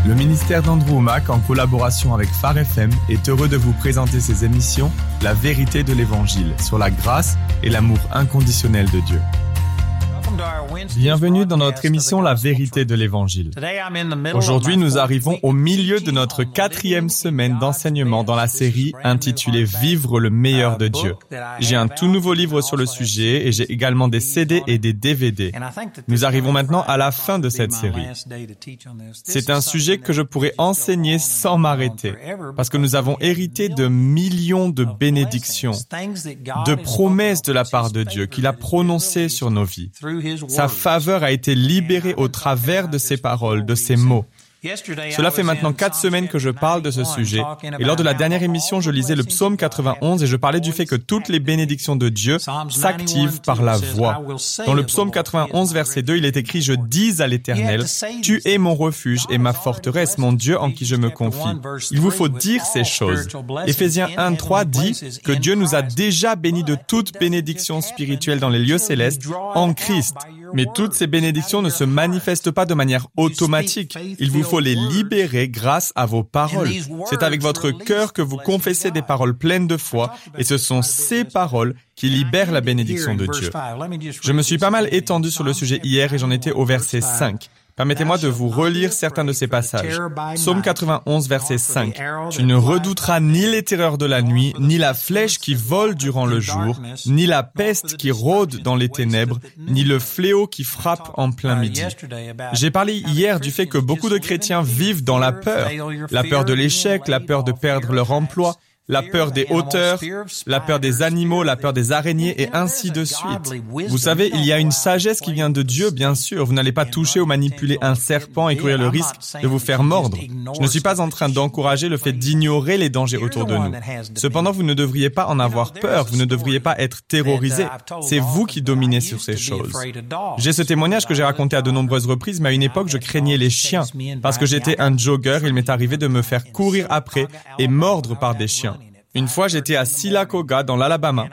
Le ministère d'Andrew Wommack, en collaboration avec Phare FM, est heureux de vous présenter ses émissions « La vérité de l'Évangile » sur la grâce et l'amour inconditionnel de Dieu. Bienvenue dans notre émission « La vérité de l'Évangile ». Aujourd'hui, nous arrivons au milieu de notre 4e semaine d'enseignement dans la série intitulée « Vivre le meilleur de Dieu ». J'ai un tout nouveau livre sur le sujet et j'ai également des CD et des DVD. Nous arrivons maintenant à la fin de cette série. C'est un sujet que je pourrais enseigner sans m'arrêter, parce que nous avons hérité de millions de bénédictions, de promesses de la part de Dieu qu'il a prononcées sur nos vies. Sa faveur a été libérée au travers de ses paroles, de ses mots. Cela fait maintenant 4 semaines que je parle de ce sujet, et lors de la dernière émission, je lisais le psaume 91 et je parlais du fait que toutes les bénédictions de Dieu s'activent par la voix. Dans le psaume 91, verset 2, il est écrit « Je dis à l'Éternel, tu es mon refuge et ma forteresse, mon Dieu en qui je me confie. » Il vous faut dire ces choses. Éphésiens 1:3 dit que Dieu nous a déjà bénis de toute bénédiction spirituelle dans les lieux célestes en Christ. Mais toutes ces bénédictions ne se manifestent pas de manière automatique. Il vous faut les libérer grâce à vos paroles. C'est avec votre cœur que vous confessez des paroles pleines de foi, et ce sont ces paroles qui libèrent la bénédiction de Dieu. Je me suis pas mal étendu sur le sujet hier et j'en étais au verset 5. Permettez-moi de vous relire certains de ces passages. Psaume 91, verset 5. « Tu ne redouteras ni les terreurs de la nuit, ni la flèche qui vole durant le jour, ni la peste qui rôde dans les ténèbres, ni le fléau qui frappe en plein midi. » J'ai parlé hier du fait que beaucoup de chrétiens vivent dans la peur de l'échec, la peur de perdre leur emploi, la peur des hauteurs, la peur des animaux, la peur des araignées et ainsi de suite. Vous savez, il y a une sagesse qui vient de Dieu, bien sûr. Vous n'allez pas toucher ou manipuler un serpent et courir le risque de vous faire mordre. Je ne suis pas en train d'encourager le fait d'ignorer les dangers autour de nous. Cependant, vous ne devriez pas en avoir peur, vous ne devriez pas être terrorisé. C'est vous qui dominez sur ces choses. J'ai ce témoignage que j'ai raconté à de nombreuses reprises, mais à une époque, je craignais les chiens. Parce que j'étais un jogger, il m'est arrivé de me faire courir après et mordre par des chiens. Une fois, j'étais à Silacoga, dans l'Alabama.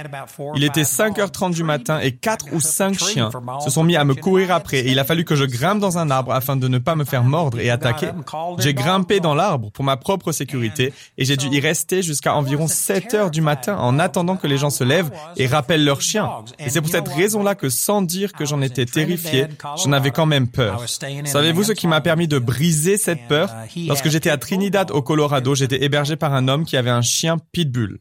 Il était 5h30 du matin et 4 ou 5 chiens se sont mis à me courir après et il a fallu que je grimpe dans un arbre afin de ne pas me faire mordre et attaquer. J'ai grimpé dans l'arbre pour ma propre sécurité et j'ai dû y rester jusqu'à environ 7h du matin en attendant que les gens se lèvent et rappellent leurs chiens. Et c'est pour cette raison-là que sans dire que j'en étais terrifié, j'en avais quand même peur. Savez-vous ce qui m'a permis de briser cette peur? Lorsque j'étais à Trinidad au Colorado, j'étais hébergé par un homme qui avait un chien pitbull.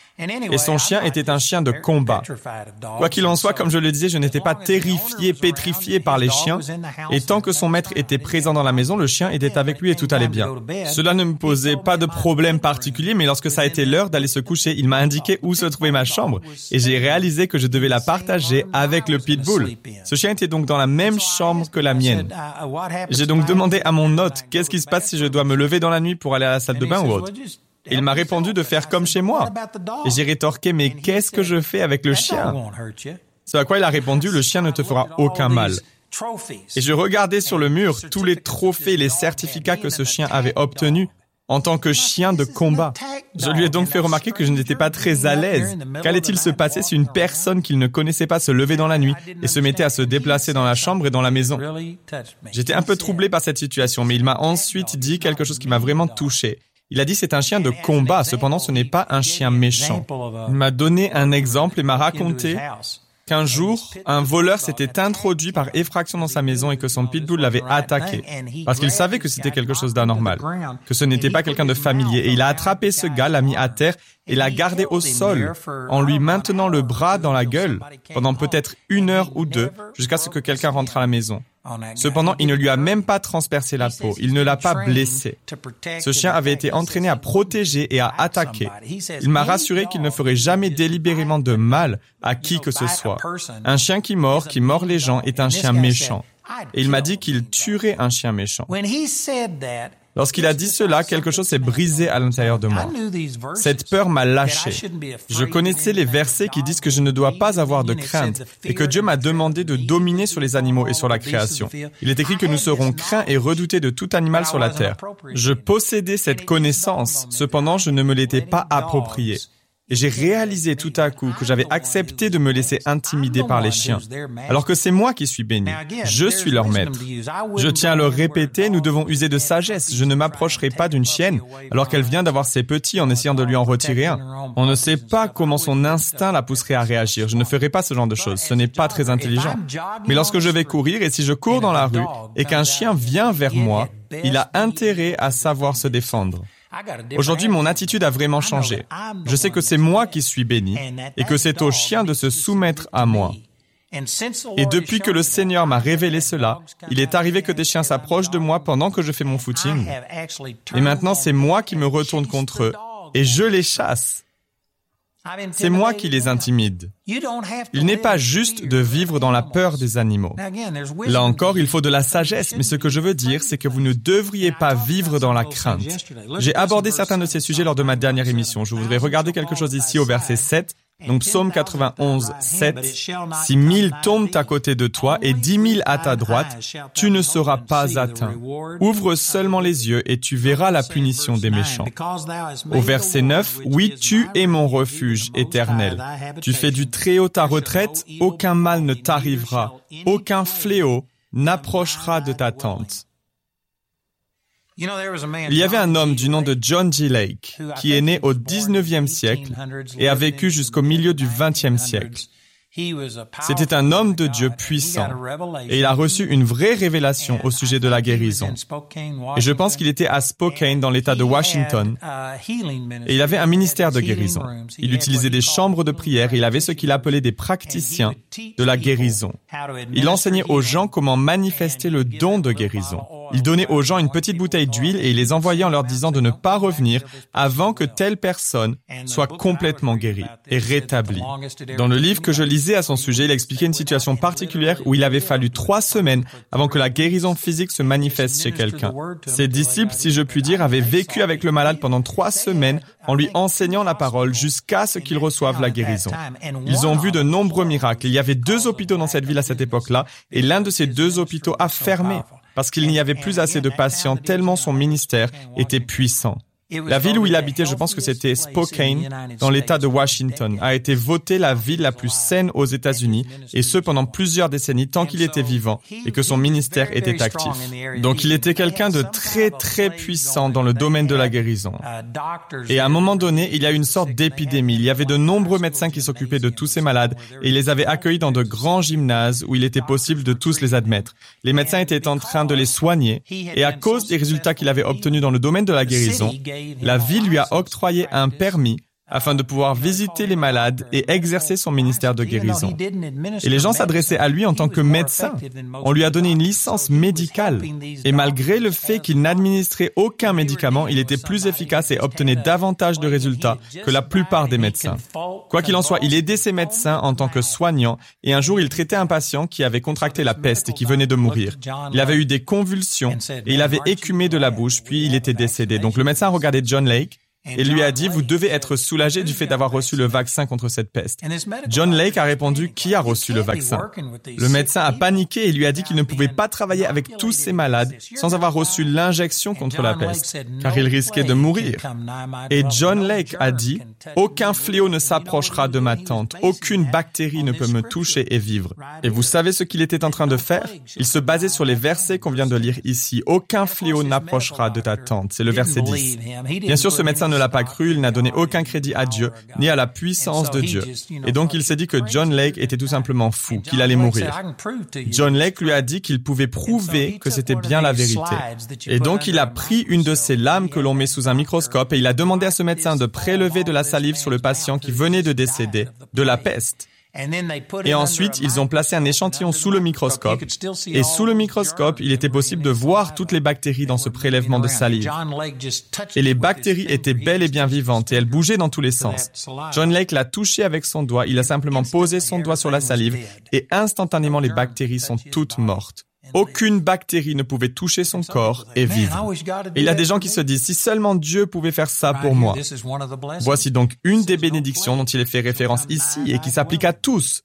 Et son chien était un chien de combat. Quoi qu'il en soit, comme je le disais, je n'étais pas pétrifié par les chiens. Et tant que son maître était présent dans la maison, le chien était avec lui et tout allait bien. Cela ne me posait pas de problème particulier, mais lorsque ça a été l'heure d'aller se coucher, il m'a indiqué où se trouvait ma chambre. Et j'ai réalisé que je devais la partager avec le pitbull. Ce chien était donc dans la même chambre que la mienne. J'ai donc demandé à mon hôte, qu'est-ce qui se passe si je dois me lever dans la nuit pour aller à la salle de bain ou autre? Il m'a répondu de faire comme chez moi. Et j'ai rétorqué, mais qu'est-ce que je fais avec le chien? Ce à quoi il a répondu, le chien ne te fera aucun mal. Et je regardais sur le mur tous les trophées, les certificats que ce chien avait obtenus en tant que chien de combat. Je lui ai donc fait remarquer que je n'étais pas très à l'aise. Qu'allait-il se passer si une personne qu'il ne connaissait pas se levait dans la nuit et se mettait à se déplacer dans la chambre et dans la maison? J'étais un peu troublé par cette situation, mais il m'a ensuite dit quelque chose qui m'a vraiment touché. Il a dit c'est un chien de combat, cependant ce n'est pas un chien méchant. Il m'a donné un exemple et m'a raconté qu'un jour, un voleur s'était introduit par effraction dans sa maison et que son pitbull l'avait attaqué. Parce qu'il savait que c'était quelque chose d'anormal, que ce n'était pas quelqu'un de familier. Et il a attrapé ce gars, l'a mis à terre et l'a gardé au sol, en lui maintenant le bras dans la gueule, pendant peut-être 1 heure ou 2, jusqu'à ce que quelqu'un rentre à la maison. Cependant, il ne lui a même pas transpercé la peau, il ne l'a pas blessé. Ce chien avait été entraîné à protéger et à attaquer. Il m'a rassuré qu'il ne ferait jamais délibérément de mal à qui que ce soit. Un chien qui mord les gens est un chien méchant. Et il m'a dit qu'il tuerait un chien méchant. Lorsqu'il a dit cela, quelque chose s'est brisé à l'intérieur de moi. Cette peur m'a lâché. Je connaissais les versets qui disent que je ne dois pas avoir de crainte et que Dieu m'a demandé de dominer sur les animaux et sur la création. Il est écrit que nous serons craints et redoutés de tout animal sur la terre. Je possédais cette connaissance, cependant je ne me l'étais pas appropriée. Et j'ai réalisé tout à coup que j'avais accepté de me laisser intimider par les chiens, alors que c'est moi qui suis béni. Je suis leur maître. Je tiens à le répéter, nous devons user de sagesse. Je ne m'approcherai pas d'une chienne alors qu'elle vient d'avoir ses petits en essayant de lui en retirer un. On ne sait pas comment son instinct la pousserait à réagir. Je ne ferai pas ce genre de choses. Ce n'est pas très intelligent. Mais lorsque je vais courir et si je cours dans la rue et qu'un chien vient vers moi, il a intérêt à savoir se défendre. Aujourd'hui, mon attitude a vraiment changé. Je sais que c'est moi qui suis béni et que c'est au chien de se soumettre à moi. Et depuis que le Seigneur m'a révélé cela, il est arrivé que des chiens s'approchent de moi pendant que je fais mon footing. Et maintenant, c'est moi qui me retourne contre eux et je les chasse. C'est moi qui les intimide. Il n'est pas juste de vivre dans la peur des animaux. Là encore, il faut de la sagesse, mais ce que je veux dire, c'est que vous ne devriez pas vivre dans la crainte. J'ai abordé certains de ces sujets lors de ma dernière émission. Je voudrais regarder quelque chose ici au verset 7. Donc, Psaume 91, 7. « Si 1000 tombent à côté de toi et 10 000 à ta droite, tu ne seras pas atteint. Ouvre seulement les yeux et tu verras la punition des méchants. » Au verset 9, « Oui, tu es mon refuge éternel. Tu fais du Très-Haut ta retraite, aucun mal ne t'arrivera, aucun fléau n'approchera de ta tente. » Il y avait un homme du nom de John G. Lake qui est né au 19e siècle et a vécu jusqu'au milieu du 20e siècle. C'était un homme de Dieu puissant et il a reçu une vraie révélation au sujet de la guérison. Et je pense qu'il était à Spokane dans l'État de Washington et il avait un ministère de guérison. Il utilisait des chambres de prière et il avait ce qu'il appelait des praticiens de la guérison. Il enseignait aux gens comment manifester le don de guérison. Il donnait aux gens une petite bouteille d'huile et il les envoyait en leur disant de ne pas revenir avant que telle personne soit complètement guérie et rétablie. Dans le livre que je lisais à son sujet, il expliquait une situation particulière où il avait fallu 3 semaines avant que la guérison physique se manifeste chez quelqu'un. Ses disciples, si je puis dire, avaient vécu avec le malade pendant 3 semaines en lui enseignant la parole jusqu'à ce qu'il reçoive la guérison. Ils ont vu de nombreux miracles. Il y avait 2 hôpitaux dans cette ville à cette époque-là et l'un de ces 2 hôpitaux a fermé parce qu'il n'y avait plus assez de patients tellement son ministère était puissant. La ville où il habitait, je pense que c'était Spokane, dans l'État de Washington, a été votée la ville la plus saine aux États-Unis, et ce pendant plusieurs décennies tant qu'il était vivant et que son ministère était actif. Donc il était quelqu'un de très très puissant dans le domaine de la guérison. Et à un moment donné, il y a eu une sorte d'épidémie. Il y avait de nombreux médecins qui s'occupaient de tous ces malades et il les avait accueillis dans de grands gymnases où il était possible de tous les admettre. Les médecins étaient en train de les soigner et à cause des résultats qu'il avait obtenus dans le domaine de la guérison, la ville lui a octroyé un permis afin de pouvoir visiter les malades et exercer son ministère de guérison. Et les gens s'adressaient à lui en tant que médecin. On lui a donné une licence médicale. Et malgré le fait qu'il n'administrait aucun médicament, il était plus efficace et obtenait davantage de résultats que la plupart des médecins. Quoi qu'il en soit, il aidait ses médecins en tant que soignant et un jour, il traitait un patient qui avait contracté la peste et qui venait de mourir. Il avait eu des convulsions et il avait écumé de la bouche, puis il était décédé. Donc le médecin a regardé John Lake et lui a dit, vous devez être soulagé du fait d'avoir reçu le vaccin contre cette peste. John Lake a répondu, qui a reçu le vaccin? Le médecin a paniqué et lui a dit qu'il ne pouvait pas travailler avec tous ces malades sans avoir reçu l'injection contre la peste, car il risquait de mourir. Et John Lake a dit, aucun fléau ne s'approchera de ma tente, aucune bactérie ne peut me toucher et vivre. Et vous savez ce qu'il était en train de faire? Il se basait sur les versets qu'on vient de lire ici. Aucun fléau n'approchera de ta tente. C'est le verset 10. Bien sûr, ce médecin ne l'a pas cru, il n'a donné aucun crédit à Dieu, ni à la puissance de Dieu. Et donc il s'est dit que John Lake était tout simplement fou, qu'il allait mourir. John Lake lui a dit qu'il pouvait prouver que c'était bien la vérité. Et donc il a pris une de ces lames que l'on met sous un microscope et il a demandé à ce médecin de prélever de la salive sur le patient qui venait de décéder de la peste. Et ensuite, ils ont placé un échantillon sous le microscope. Et sous le microscope, il était possible de voir toutes les bactéries dans ce prélèvement de salive. Et les bactéries étaient bel et bien vivantes et elles bougeaient dans tous les sens. John Lake l'a touché avec son doigt, il a simplement posé son doigt sur la salive et instantanément les bactéries sont toutes mortes. Aucune bactérie ne pouvait toucher son corps et vivre. Et il y a des gens qui se disent, si seulement Dieu pouvait faire ça pour moi. Voici donc une des bénédictions dont il est fait référence ici et qui s'applique à tous.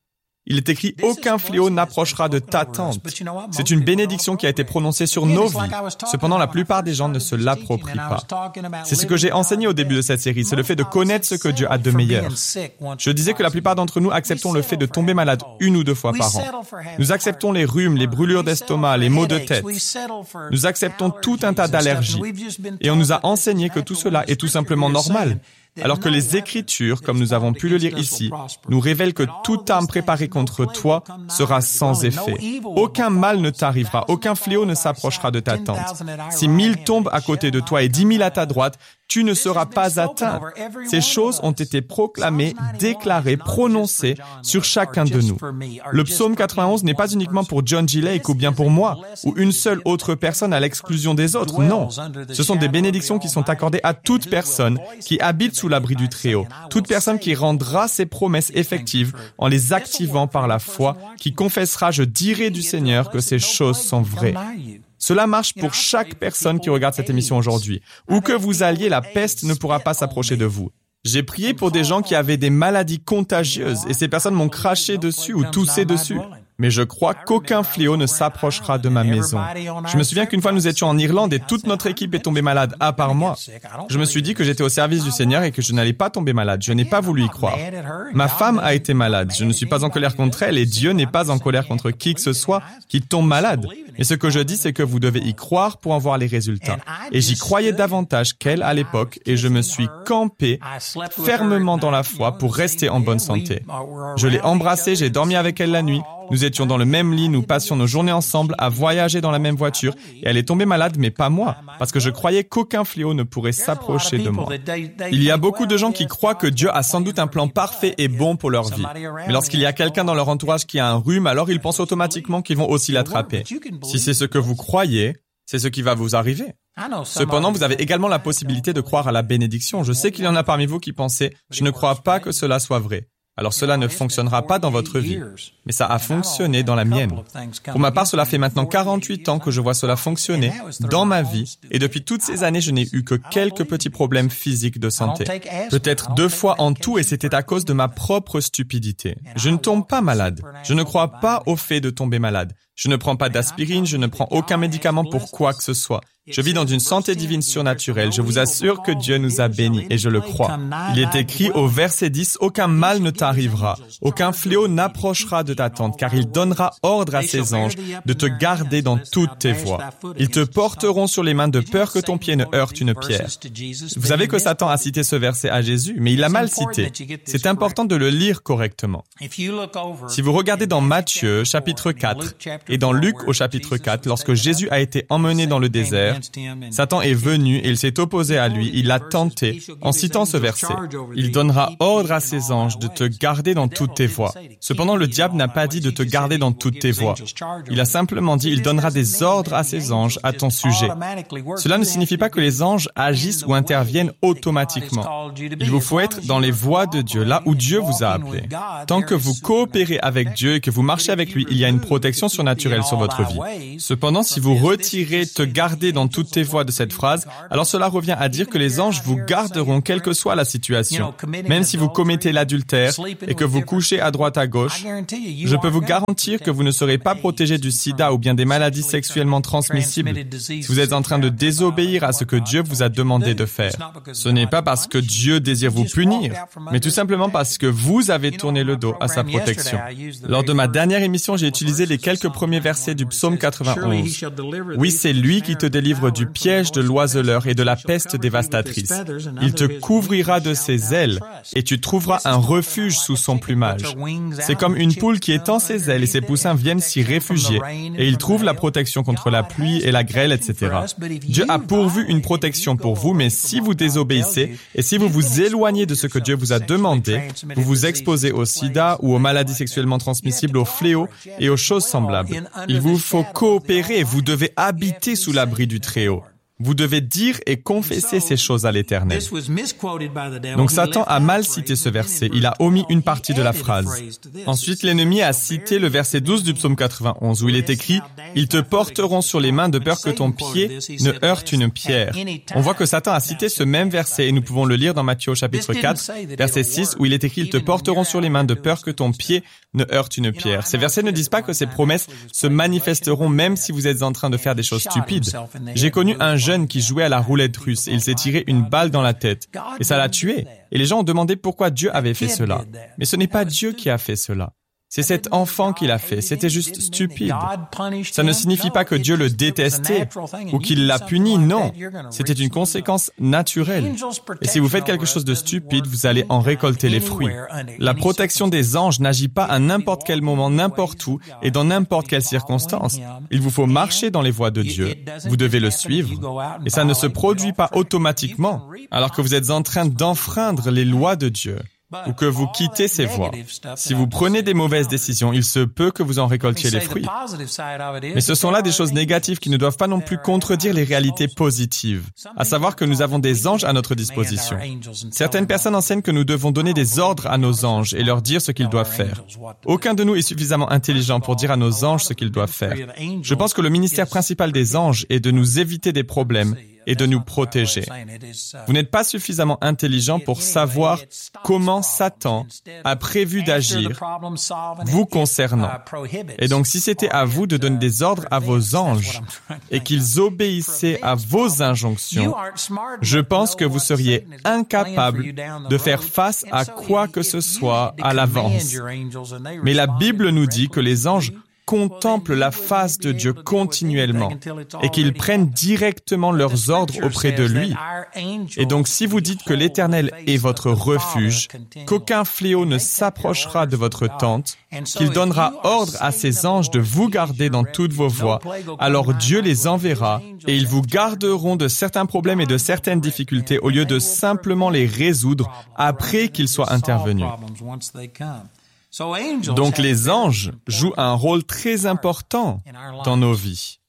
Il est écrit « Aucun fléau n'approchera de ta tente ». C'est une bénédiction qui a été prononcée sur nos vies. Cependant, la plupart des gens ne se l'approprient pas. C'est ce que j'ai enseigné au début de cette série, c'est le fait de connaître ce que Dieu a de meilleur. Je disais que la plupart d'entre nous acceptons le fait de tomber malade 1 ou 2 fois par an. Nous acceptons les rhumes, les brûlures d'estomac, les maux de tête. Nous acceptons tout un tas d'allergies. Et on nous a enseigné que tout cela est tout simplement normal. Alors que les Écritures, comme nous avons pu le lire ici, nous révèlent que toute arme préparée contre toi sera sans effet. Aucun mal ne t'arrivera, aucun fléau ne s'approchera de ta tente. Si 1000 tombent à côté de toi et 10 000 à ta droite, tu ne seras pas atteint. Ces choses ont été proclamées, déclarées, prononcées sur chacun de nous. Le psaume 91 n'est pas uniquement pour John G. Lake ou bien pour moi, ou une seule autre personne à l'exclusion des autres. Non. Ce sont des bénédictions qui sont accordées à toute personne qui habite sous l'abri du Très-Haut, toute personne qui rendra ses promesses effectives en les activant par la foi, qui confessera « Je dirai du Seigneur que ces choses sont vraies ». Cela marche pour chaque personne qui regarde cette émission aujourd'hui. Où que vous alliez, la peste ne pourra pas s'approcher de vous. J'ai prié pour des gens qui avaient des maladies contagieuses et ces personnes m'ont craché dessus ou toussé dessus. Mais je crois qu'aucun fléau ne s'approchera de ma maison. Je me souviens qu'une fois nous étions en Irlande et toute notre équipe est tombée malade, à part moi. Je me suis dit que j'étais au service du Seigneur et que je n'allais pas tomber malade. Je n'ai pas voulu y croire. Ma femme a été malade. Je ne suis pas en colère contre elle et Dieu n'est pas en colère contre qui que ce soit qui tombe malade. Mais ce que je dis, c'est que vous devez y croire pour en voir les résultats. Et j'y croyais davantage qu'elle à l'époque et je me suis campé fermement dans la foi pour rester en bonne santé. Je l'ai embrassée, j'ai dormi avec elle la nuit. Nous étions dans le même lit, nous passions nos journées ensemble à voyager dans la même voiture et elle est tombée malade, mais pas moi, parce que je croyais qu'aucun fléau ne pourrait s'approcher de moi. Il y a beaucoup de gens qui croient que Dieu a sans doute un plan parfait et bon pour leur vie. Mais lorsqu'il y a quelqu'un dans leur entourage qui a un rhume, alors ils pensent automatiquement qu'ils vont aussi l'attraper. Si c'est ce que vous croyez, c'est ce qui va vous arriver. Cependant, vous avez également la possibilité de croire à la bénédiction. Je sais qu'il y en a parmi vous qui pensez « Je ne crois pas que cela soit vrai ». Alors cela ne fonctionnera pas dans votre vie, mais ça a fonctionné dans la mienne. Pour ma part, cela fait maintenant 48 ans que je vois cela fonctionner dans ma vie, et depuis toutes ces années, je n'ai eu que quelques petits problèmes physiques de santé. Peut-être 2 fois en tout, et c'était à cause de ma propre stupidité. Je ne tombe pas malade. Je ne crois pas au fait de tomber malade. Je ne prends pas d'aspirine, je ne prends aucun médicament pour quoi que ce soit. Je vis dans une santé divine surnaturelle. Je vous assure que Dieu nous a bénis et je le crois. Il est écrit au verset 10, « Aucun mal ne t'arrivera, aucun fléau n'approchera de ta tente, car il donnera ordre à ses anges de te garder dans toutes tes voies. Ils te porteront sur les mains de peur que ton pied ne heurte une pierre. » Vous savez que Satan a cité ce verset à Jésus, mais il l'a mal cité. C'est important de le lire correctement. Si vous regardez dans Matthieu, chapitre 4, et dans Luc au chapitre 4, lorsque Jésus a été emmené dans le désert, Satan est venu et il s'est opposé à lui, il l'a tenté, en citant ce verset. Il donnera ordre à ses anges de te garder dans toutes tes voies. Cependant, le diable n'a pas dit de te garder dans toutes tes voies. Il a simplement dit, il donnera des ordres à ses anges à ton sujet. Cela ne signifie pas que les anges agissent ou interviennent automatiquement. Il vous faut être dans les voies de Dieu, là où Dieu vous a appelé. Tant que vous coopérez avec Dieu et que vous marchez avec lui, il y a une protection surnaturelle sur votre vie. Cependant, si vous retirez te garder dans toutes tes voies de cette phrase, alors cela revient à dire que les anges vous garderont quelle que soit la situation. Même si vous commettez l'adultère et que vous couchez à droite à gauche, je peux vous garantir que vous ne serez pas protégé du sida ou bien des maladies sexuellement transmissibles si vous êtes en train de désobéir à ce que Dieu vous a demandé de faire. Ce n'est pas parce que Dieu désire vous punir, mais tout simplement parce que vous avez tourné le dos à sa protection. Lors de ma dernière émission, j'ai utilisé les quelques premiers versets du psaume 91. Oui, c'est lui qui te délivre du piège de l'oiseleur et de la peste dévastatrice. Il te couvrira de ses ailes et tu trouveras un refuge sous son plumage. C'est comme une poule qui étend ses ailes et ses poussins viennent s'y réfugier et ils trouvent la protection contre la pluie et la grêle, etc. Dieu a pourvu une protection pour vous, mais si vous désobéissez et si vous vous éloignez de ce que Dieu vous a demandé, vous vous exposez au sida ou aux maladies sexuellement transmissibles, aux fléaux et aux choses semblables. Il vous faut coopérer, vous devez habiter sous l'abri du Très-Haut. Vous devez dire et confesser ces choses à l'Éternel. Donc Satan a mal cité ce verset. Il a omis une partie de la phrase. Ensuite, l'ennemi a cité le verset 12 du psaume 91 où il est écrit « Ils te porteront sur les mains de peur que ton pied ne heurte une pierre ». On voit que Satan a cité ce même verset et nous pouvons le lire dans Matthieu au chapitre 4, verset 6 où il est écrit « Ils te porteront sur les mains de peur que ton pied ne heurte une pierre ». Ces versets ne disent pas que ces promesses se manifesteront même si vous êtes en train de faire des choses stupides. J'ai connu un jeune qui jouait à la roulette russe et il s'est tiré une balle dans la tête et ça l'a tué. Et les gens ont demandé pourquoi Dieu avait fait cela. Mais ce n'est pas Dieu qui a fait cela. C'est cet enfant qui l'a fait. C'était juste stupide. Ça ne signifie pas que Dieu le détestait ou qu'il l'a puni. Non. C'était une conséquence naturelle. Et si vous faites quelque chose de stupide, vous allez en récolter les fruits. La protection des anges n'agit pas à n'importe quel moment, n'importe où et dans n'importe quelle circonstance. Il vous faut marcher dans les voies de Dieu. Vous devez le suivre. Et ça ne se produit pas automatiquement alors que vous êtes en train d'enfreindre les lois de Dieu. Ou que vous quittez ces voies. Si vous prenez des mauvaises décisions, il se peut que vous en récoltiez les fruits. Mais ce sont là des choses négatives qui ne doivent pas non plus contredire les réalités positives, à savoir que nous avons des anges à notre disposition. Certaines personnes enseignent que nous devons donner des ordres à nos anges et leur dire ce qu'ils doivent faire. Aucun de nous est suffisamment intelligent pour dire à nos anges ce qu'ils doivent faire. Je pense que le ministère principal des anges est de nous éviter des problèmes et de nous protéger. Vous n'êtes pas suffisamment intelligent pour savoir comment Satan a prévu d'agir vous concernant. Et donc, si c'était à vous de donner des ordres à vos anges et qu'ils obéissaient à vos injonctions, je pense que vous seriez incapable de faire face à quoi que ce soit à l'avance. Mais la Bible nous dit que les anges contemplent la face de Dieu continuellement et qu'ils prennent directement leurs ordres auprès de lui. Et donc, si vous dites que l'Éternel est votre refuge, qu'aucun fléau ne s'approchera de votre tente, qu'il donnera ordre à ses anges de vous garder dans toutes vos voies, alors Dieu les enverra et ils vous garderont de certains problèmes et de certaines difficultés au lieu de simplement les résoudre après qu'ils soient intervenus. Donc les anges jouent un rôle très important dans nos vies.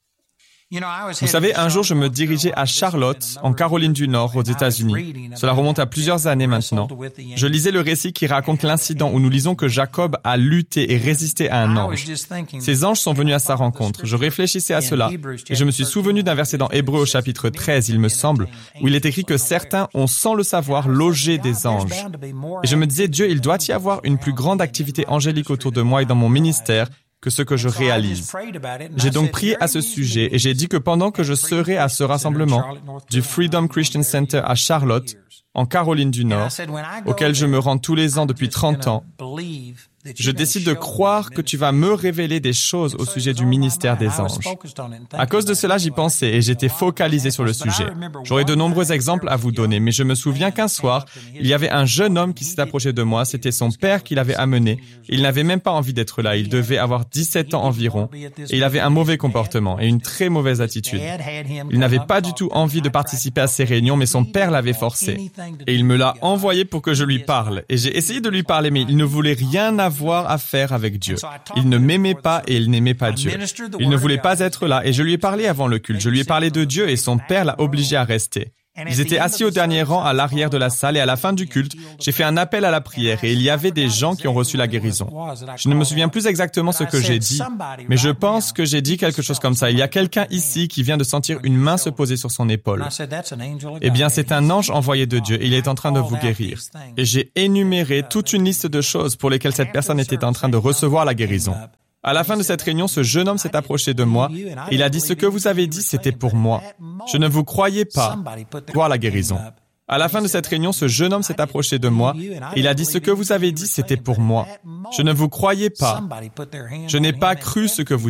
Vous savez, un jour, je me dirigeais à Charlotte, en Caroline du Nord, aux États-Unis. Cela remonte à plusieurs années maintenant. Je lisais le récit qui raconte l'incident où nous lisons que Jacob a lutté et résisté à un ange. Ces anges sont venus à sa rencontre. Je réfléchissais à cela et je me suis souvenu d'un verset dans Hébreux au chapitre 13, il me semble, où il est écrit que certains ont, sans le savoir, logé des anges. Et je me disais, Dieu, il doit y avoir une plus grande activité angélique autour de moi et dans mon ministère que ce que je réalise. J'ai donc prié à ce sujet et j'ai dit que pendant que je serais à ce rassemblement du Freedom Christian Center à Charlotte, en Caroline du Nord, auquel je me rends tous les ans depuis 30 ans, je décide de croire que tu vas me révéler des choses au sujet du ministère des anges. À cause de cela, j'y pensais et j'étais focalisé sur le sujet. J'aurais de nombreux exemples à vous donner, mais je me souviens qu'un soir, il y avait un jeune homme qui s'est approché de moi. C'était son père qui l'avait amené. Il n'avait même pas envie d'être là. Il devait avoir 17 ans environ et il avait un mauvais comportement et une très mauvaise attitude. Il n'avait pas du tout envie de participer à ces réunions, mais son père l'avait forcé. Et il me l'a envoyé pour que je lui parle. Et j'ai essayé de lui parler, mais il ne voulait rien avoir à faire avec Dieu. Il ne m'aimait pas et il n'aimait pas Dieu. Il ne voulait pas être là et je lui ai parlé avant le culte. Je lui ai parlé de Dieu et son père l'a obligé à rester. Ils étaient assis au dernier rang à l'arrière de la salle et à la fin du culte, j'ai fait un appel à la prière et il y avait des gens qui ont reçu la guérison. Je ne me souviens plus exactement ce que j'ai dit, mais je pense que j'ai dit quelque chose comme ça. Il y a quelqu'un ici qui vient de sentir une main se poser sur son épaule. Eh bien, c'est un ange envoyé de Dieu et il est en train de vous guérir. Et j'ai énuméré toute une liste de choses pour lesquelles cette personne était en train de recevoir la guérison. À la fin de cette réunion, ce jeune homme s'est approché de moi et il a dit « Ce que vous avez dit, c'était pour moi. Je ne vous croyais pas voir la guérison. » À la fin de cette réunion, ce jeune homme s'est approché de moi et il a dit « Ce que vous avez dit, c'était pour moi. Je ne vous croyais pas. Je n'ai pas cru ce que vous